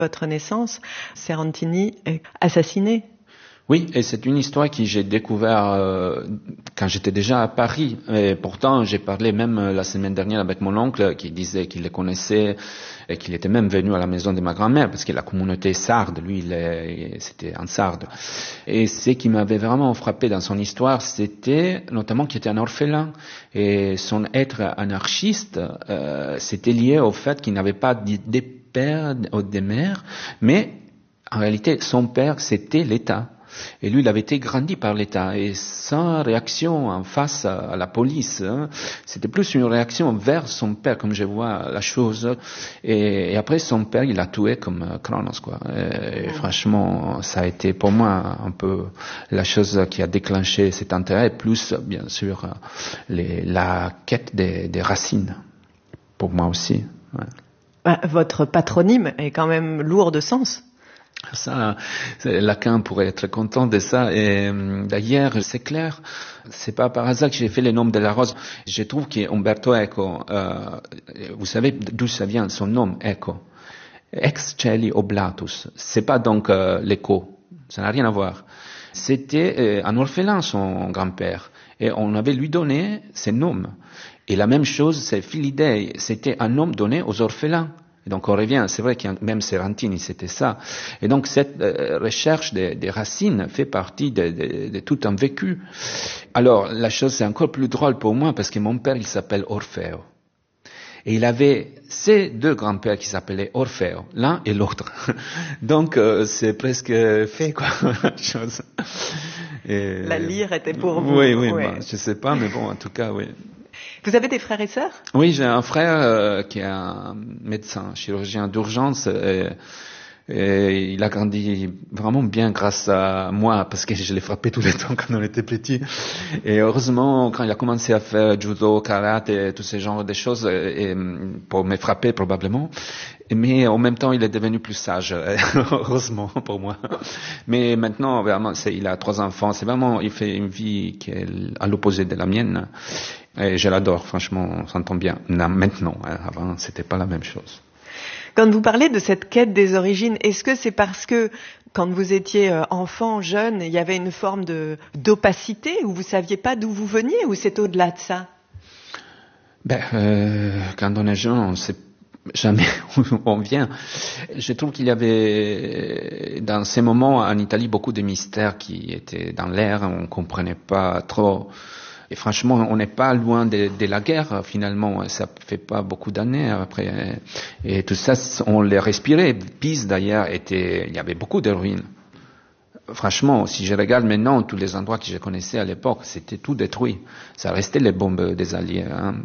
votre naissance, Serentini est assassiné. Oui, et c'est une histoire que j'ai découvert quand j'étais déjà à Paris. Et pourtant, j'ai parlé même la semaine dernière avec mon oncle qui disait qu'il les connaissait et qu'il était même venu à la maison de ma grand-mère parce que la communauté sarde, lui, c'était un sarde. Et ce qui m'avait vraiment frappé dans son histoire, c'était notamment qu'il était un orphelin. Et son être anarchiste, c'était lié au fait qu'il n'avait pas des pères ou des mères, mais en réalité, son père, c'était l'État. Et lui, il avait été grandi par l'État. Et sans réaction en face à la police, c'était plus une réaction vers son père, comme je vois la chose. Et après, son père, il l'a tué comme Kronos, quoi. Et franchement, ça a été pour moi un peu la chose qui a déclenché cet intérêt, plus, bien sûr, la quête des racines. Pour moi aussi. Ouais. Votre patronyme est quand même lourd de sens. Ça, Lacan pourrait être content de ça. Et d'ailleurs, c'est clair, c'est pas par hasard que j'ai fait les noms de la rose. Je trouve qu'Umberto Eco, vous savez d'où ça vient, son nom, Eco. Ex Celi Oblatus. C'est pas donc l'écho. Ça n'a rien à voir. C'était un orphelin, son grand-père. Et on avait lui donné ses noms. Et la même chose, c'est Philidei. C'était un nom donné aux orphelins. Et donc on revient, c'est vrai que même Serentini c'était ça. Et donc cette recherche des racines fait partie de tout un vécu. Alors la chose c'est encore plus drôle pour moi parce que mon père il s'appelle Orfeo. Et il avait ces deux grands-pères qui s'appelaient Orfeo, l'un et l'autre. Donc c'est presque fait quoi la chose. Et, la lyre était pour vous. Oui, ouais. Bah, je sais pas, mais bon en tout cas oui. Vous avez des frères et sœurs? Oui, j'ai un frère qui est un médecin, chirurgien d'urgence. Et il a grandi vraiment bien grâce à moi, parce que je l'ai frappé tout le temps quand on était petit. Et heureusement, quand il a commencé à faire judo, karaté, et tous ces genres de choses, et pour me frapper probablement, mais en même temps, il est devenu plus sage, heureusement pour moi. Mais maintenant, vraiment, il a 3 enfants. C'est vraiment, il fait une vie qui est à l'opposé de la mienne. Et je l'adore, franchement, on s'entend bien. Maintenant, avant, c'était pas la même chose. Quand vous parlez de cette quête des origines, est-ce que c'est parce que quand vous étiez enfant, jeune, il y avait une forme d'opacité où vous saviez pas d'où vous veniez, ou c'est au-delà de ça? Quand on est jeune, on sait jamais où on vient. Je trouve qu'il y avait dans ces moments en Italie beaucoup de mystères qui étaient dans l'air, on comprenait pas trop. Et franchement, on n'est pas loin de la guerre, finalement. Ça fait pas beaucoup d'années après. Et tout ça, on les respirait. Pise, d'ailleurs, il y avait beaucoup de ruines. Franchement, si je regarde maintenant tous les endroits que je connaissais à l'époque, c'était tout détruit. Ça restait les bombes des Alliés.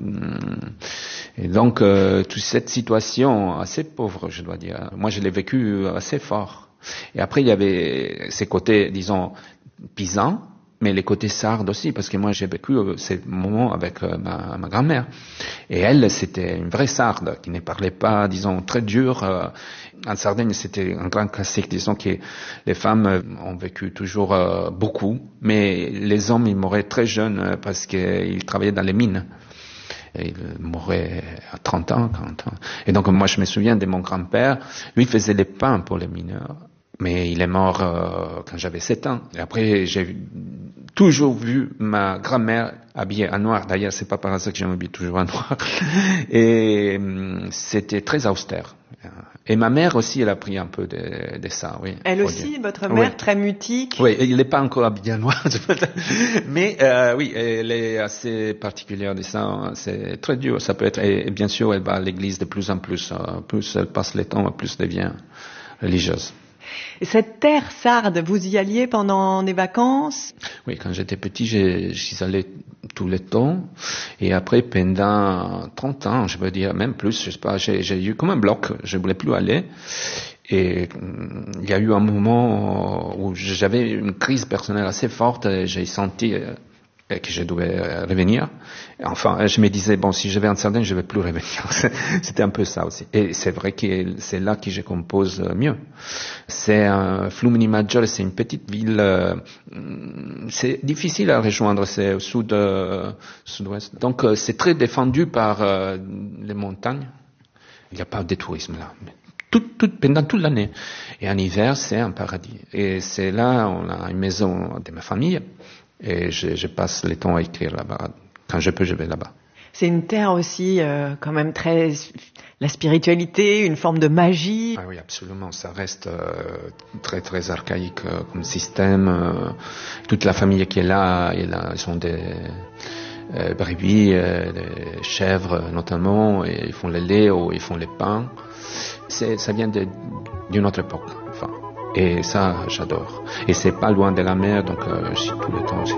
Et donc, toute cette situation assez pauvre, je dois dire. Moi, je l'ai vécu assez fort. Et après, il y avait ces côtés, disons, pisans, mais les côtés sardes aussi, parce que moi j'ai vécu ces moments avec ma grand-mère. Et elle, c'était une vraie sarde, qui ne parlait pas, disons, très dur. En Sardaigne, c'était un grand classique, disons que les femmes ont vécu toujours beaucoup, mais les hommes, ils mouraient très jeunes parce qu'ils travaillaient dans les mines. Et il mourait à 30 ans, 40 ans. Et donc moi je me souviens de mon grand-père, lui il faisait les pains pour les mineurs. Mais il est mort quand j'avais 7 ans. Et après, j'ai toujours vu ma grand-mère habillée en noir. D'ailleurs, c'est pas par hasard que je m'habille toujours en noir. Et c'était très austère. Et ma mère aussi, elle a pris un peu de ça, oui. Elle aussi, votre mère, oui. Très mutique. Oui, il n'est pas encore habillé en noir. Mais oui, elle est assez particulière de ça. C'est très dur. Ça peut être. Et bien sûr, elle va à l'église de plus en plus. Plus elle passe le temps, plus elle devient religieuse. Et cette terre sarde, vous y alliez pendant des vacances? Oui, quand j'étais petit, j'y allais tout le temps. Et après, pendant 30 ans, je veux dire, même plus, je sais pas, j'ai eu comme un bloc, je voulais plus aller. Et il y a eu un moment où j'avais une crise personnelle assez forte, et j'ai senti que je devais revenir. Enfin, je me disais, bon, si je vais en Sardaigne, je vais plus revenir. C'était un peu ça aussi. Et c'est vrai que c'est là que je compose mieux. C'est Flumini Maggiore, c'est une petite ville, c'est difficile à rejoindre, c'est au sud-ouest. Donc, c'est très défendu par les montagnes. Il n'y a pas de tourisme là. pendant toute l'année. Et en hiver, c'est un paradis. Et c'est là, on a une maison de ma famille, et je passe le temps à écrire là-bas. Quand je peux, je vais là-bas. C'est une terre aussi, quand même très, la spiritualité, une forme de magie. Ah oui, absolument. Ça reste très, très archaïque comme système. Toute la famille qui est là, ils sont des brebis, des chèvres notamment, et ils font le lait ou ils font les pains. Ça vient d'une autre époque. Enfin, et ça, j'adore. Et c'est pas loin de la mer, donc je suis tout le temps aussi.